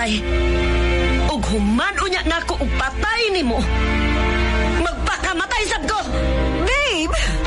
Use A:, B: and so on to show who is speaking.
A: patay. Ug human unya nako og patay nimo. Magpakamatay sab ko.
B: Babe!